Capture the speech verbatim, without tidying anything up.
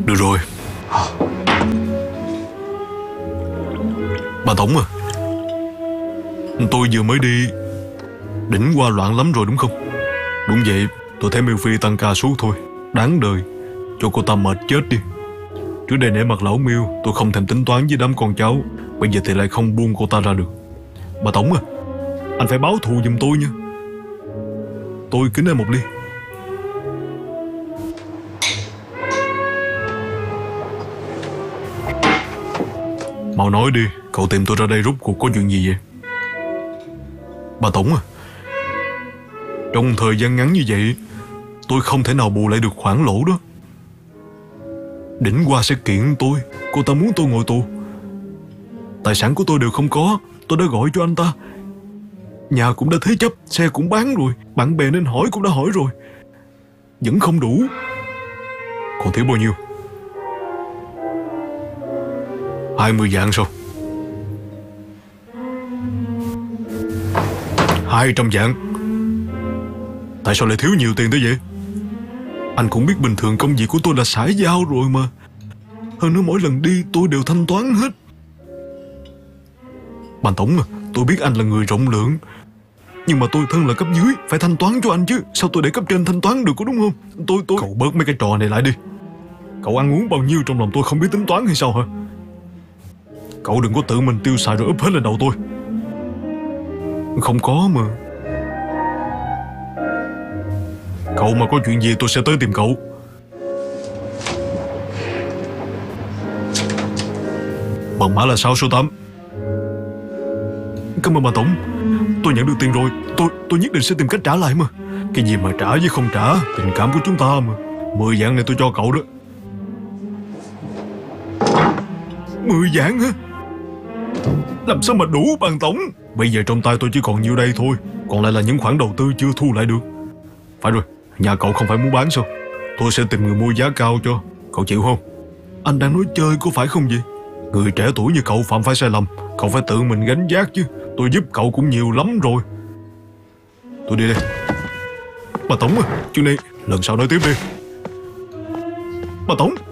Được rồi. Bà Tổng à, tôi vừa mới đi đỉnh qua loạn lắm rồi đúng không? Đúng vậy, tôi thấy Miêu Phi tăng ca suốt thôi. Đáng đời, cho cô ta mệt chết đi. Trước đây nể mặt lão Miêu, tôi không thèm tính toán với đám con cháu. Bây giờ thì lại không buông cô ta ra được. Bà Tổng à, anh phải báo thù giùm tôi nha. Tôi kính anh một ly. Mau nói đi, cậu tìm tôi ra đây rốt cuộc có chuyện gì vậy? Bà Tổng à, trong thời gian ngắn như vậy, tôi không thể nào bù lại được khoản lỗ đó. Đỉnh Hoa sẽ kiện tôi. Cô ta muốn tôi ngồi tù. Tài sản của tôi đều không có. Tôi đã gọi cho anh ta. Nhà cũng đã thế chấp, xe cũng bán rồi, bạn bè nên hỏi cũng đã hỏi rồi, vẫn không đủ. Còn thiếu bao nhiêu? Hai mươi vạn sao? Hai trăm vạn? Tại sao lại thiếu nhiều tiền tới vậy? Anh cũng biết bình thường công việc của tôi là xã giao rồi mà. Hơn nữa mỗi lần đi tôi đều thanh toán hết. Bạn Tổng à, tôi biết anh là người rộng lượng, nhưng mà tôi thân là cấp dưới, phải thanh toán cho anh chứ. Sao tôi để cấp trên thanh toán được, có đúng không? Tôi tôi Cậu bớt mấy cái trò này lại đi. Cậu ăn uống bao nhiêu trong lòng tôi không biết tính toán hay sao hả? Cậu đừng có tự mình tiêu xài rồi úp hết lên đầu tôi. Không có mà. Cậu mà có chuyện gì tôi sẽ tới tìm cậu. Mật mã là sáu số tám. Cảm ơn bà Tổng. Tôi nhận được tiền rồi. Tôi tôi nhất định sẽ tìm cách trả lại mà. Cái gì mà trả với không trả, tình cảm của chúng ta mà. Mười vạn này tôi cho cậu đó. Mười vạn hả? Làm sao mà đủ bạn Tổng? Bây giờ trong tay tôi chỉ còn nhiêu đây thôi. Còn lại là những khoản đầu tư chưa thu lại được. Phải rồi, nhà cậu không phải muốn bán sao? Tôi sẽ tìm người mua giá cao cho. Cậu chịu không? Anh đang nói chơi có phải không vậy? Người trẻ tuổi như cậu phạm phải sai lầm, cậu phải tự mình gánh vác chứ. Tôi giúp cậu cũng nhiều lắm rồi. Tôi đi đây. Bà Tổng à, chuyện này lần sau nói tiếp đi. Bà Tổng.